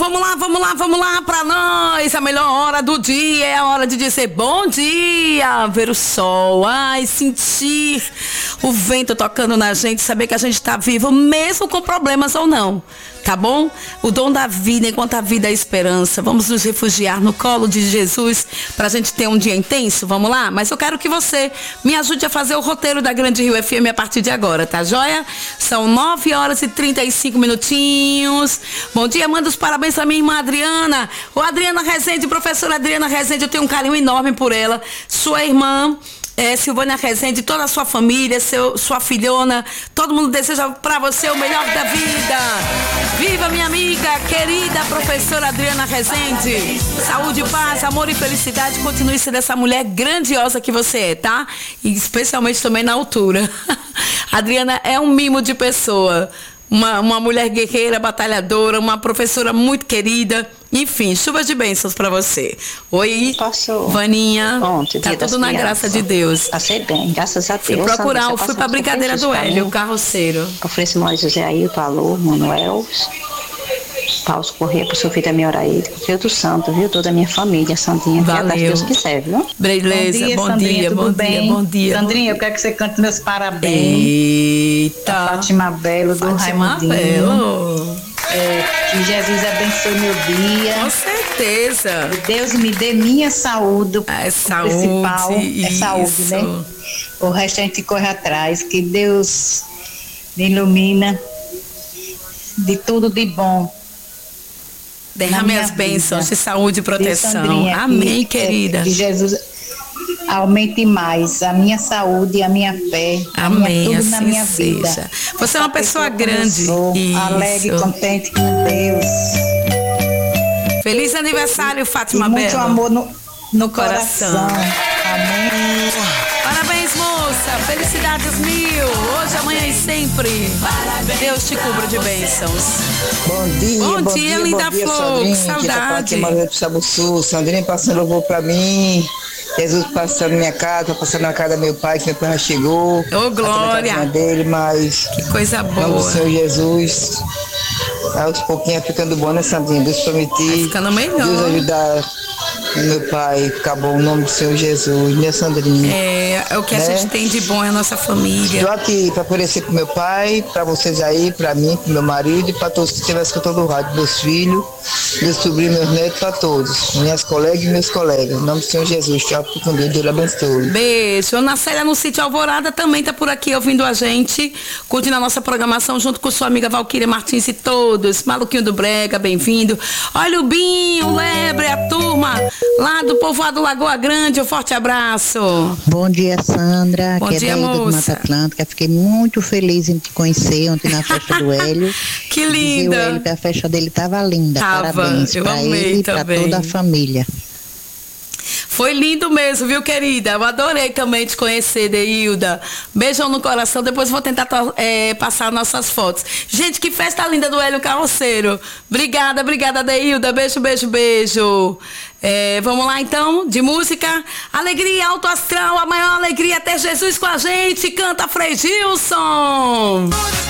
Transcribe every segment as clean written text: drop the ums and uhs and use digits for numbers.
vamos lá pra nós. A melhor hora do dia é a hora de dizer bom dia, ver o sol, sentir o vento tocando na gente, saber que a gente tá vivo, mesmo com problemas ou não. Tá bom? O dom da vida, enquanto a vida é esperança. Vamos nos refugiar no colo de Jesus pra gente ter um dia intenso? Vamos lá? Mas eu quero que você me ajude a fazer o roteiro da Grande Rio FM a partir de agora, tá joia? São 9h35 minutinhos. Bom dia, manda os parabéns pra minha irmã Adriana. Adriana Rezende, professora Adriana Rezende, eu tenho um carinho enorme por ela. Sua irmã... Silvânia Rezende, toda a sua família, sua filhona, todo mundo deseja pra você o melhor da vida. Viva, minha amiga, querida professora Adriana Rezende. Saúde, paz, amor e felicidade. Continue sendo essa mulher grandiosa que você é, tá? E especialmente também na altura. Adriana é um mimo de pessoa. Uma mulher guerreira, batalhadora, uma professora muito querida. Enfim, chuvas de bênçãos pra você. Oi, Vaninha. Ontem, tá tudo na graça de Deus. Passei bem, graças a Deus. Fui procurar, fui pra brincadeira do Hélio, o carroceiro. Ofereço Maria José Ailton, alô, Manuel. Paulo Corrêa, pro seu filho da minha hora aí, filho do santo, viu? Toda a minha família, Sandrinha. Valeu. Se Deus quiser, viu? Beleza, bom dia. Sandrinha, eu quero que você cante meus parabéns. Eita. A Fátima Belo, do Raimundinho. Que Jesus abençoe meu dia. Com certeza. Que Deus me dê minha saúde. Saúde. Principal isso. É saúde, né? O resto a gente corre atrás. Que Deus me ilumina de tudo de bom. Derrame as bênçãos de saúde e proteção. Sandrinha, amém, querida. Que Jesus aumente mais a minha saúde e a minha fé. Amém, tudo assim na minha seja. vida. Você é uma pessoa grande. Alegre, contente com Deus. Feliz aniversário, Fátima Belo. Muito amor no coração. Amém. Parabéns, moça. Felicidades mil. Hoje, amanhã e sempre. Parabéns. Deus te cubra de bênçãos. Bom dia, linda flor. Que saudade. Sandrinha passando louvor pra mim. Jesus passando na minha casa, passando na casa do meu pai, que meu pai já chegou. Ô, glória. Dele, mas que coisa boa. Nome do Senhor Jesus. Aos pouquinhos ficando bom, né, Sandrinha? Deus permitir. Ficando melhor. Deus ajudar meu pai, ficar bom no nome do Senhor Jesus, minha Sandrinha. É o que a gente tem de bom é a nossa família. Estou aqui para aparecer pro meu pai, para vocês aí, para mim, pro meu marido e para todos que estiverem escutando o rádio, meus filhos, meus sobrinhos, meus netos, para todos, minhas colegas e meus colegas. Em nome do Senhor Jesus, tchau, fique com Deus, Deus abençoe. Beijo. Ana Célia no Sítio Alvorada também tá por aqui ouvindo a gente, curtindo a nossa programação junto com sua amiga Valquíria Martins e todos. Maluquinho do Brega, bem-vindo. Olha o Binho, o Lebre, a turma lá do povoado Lagoa Grande, um forte abraço. Bom dia, Sandra, Bom que dia, é da Ilha do Mata Atlântica. Fiquei muito feliz em te conhecer ontem na festa do Hélio. Que linda. O Hélio, que a festa dele tava linda. Tava, parabéns para ele e para toda a família. Foi lindo mesmo, viu, querida? Eu adorei também te conhecer, Deilda. Beijão no coração. Depois vou tentar passar nossas fotos. Gente, que festa linda do Hélio Carroceiro. Obrigada, Deilda. Beijo. Vamos lá, então, de música. Alegria alto astral, a maior alegria é ter Jesus com a gente. Canta Frei Gilson.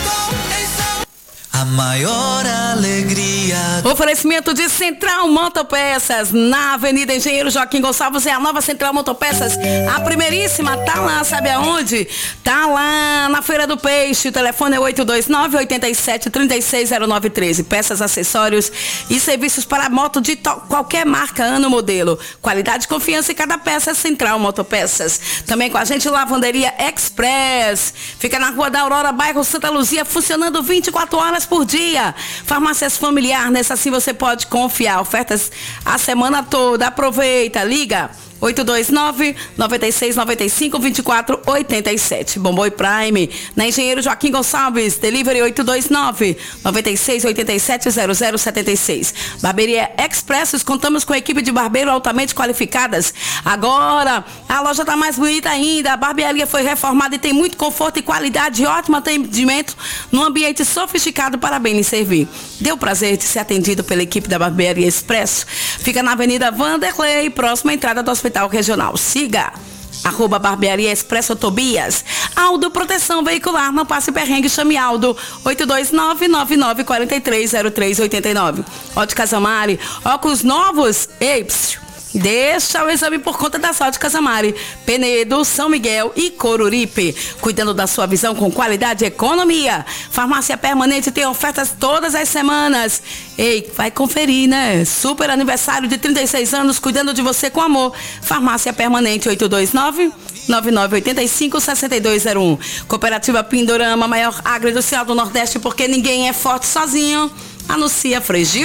A maior alegria. Oferecimento de Central Motopeças na Avenida Engenheiro Joaquim Gonçalves. É a nova Central Motopeças, a primeiríssima. Tá lá, sabe aonde? Tá lá na Feira do Peixe. O telefone é 829-87-360913. Peças, acessórios e serviços para moto de qualquer marca, ano, modelo. Qualidade e confiança em cada peça. Central Motopeças. Também com a gente, Lavanderia Express. Fica na Rua da Aurora, bairro Santa Luzia, funcionando 24 horas por dia. Farmácias Familiar, nessa assim você pode confiar. Ofertas a semana toda. Aproveita, liga 829-9695-2487. Bomboi Prime, na Engenheiro Joaquim Gonçalves, delivery 829-9687-0076. Barbearia Expressos, contamos com a equipe de barbeiro altamente qualificadas. Agora, a loja está mais bonita ainda. A barbearia foi reformada e tem muito conforto e qualidade, ótimo atendimento num ambiente sofisticado para bem lhe servir. Deu prazer de ser atendido pela equipe da Barbearia Expresso. Fica na Avenida Vanderlei, próxima à entrada do Hospital Regional. Siga @barbearia Expresso Tobias. Aldo Proteção Veicular, não passe perrengue, chame Aldo, 82999430389. Óticas Amari, óculos novos, deixa o exame por conta das Óticas Amari, Penedo, São Miguel e Coruripe, cuidando da sua visão com qualidade e economia. Farmácia Permanente tem ofertas todas as semanas. Vai conferir, né? Super aniversário de 36 anos, cuidando de você com amor. Farmácia Permanente, 829-9985-6201. Cooperativa Pindorama, maior agroindustrial do Nordeste, porque ninguém é forte sozinho. Anuncia Fregi.